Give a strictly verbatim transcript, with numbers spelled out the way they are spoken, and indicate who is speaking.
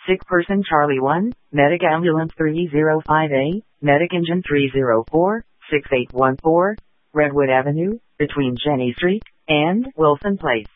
Speaker 1: Sick person Charlie one, Medic Ambulance three oh five A, Medic Engine three oh four, six eight one four, Redwood Avenue, between Jenny Street and Wilson Place.